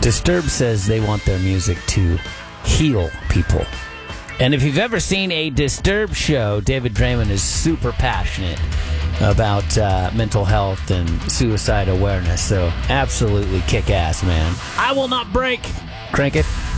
Disturbed says they want their music to heal people. And if you've ever seen a Disturbed show, David Draymond is super passionate about mental health and suicide awareness. So absolutely kick ass, man. I will not break. Crank it.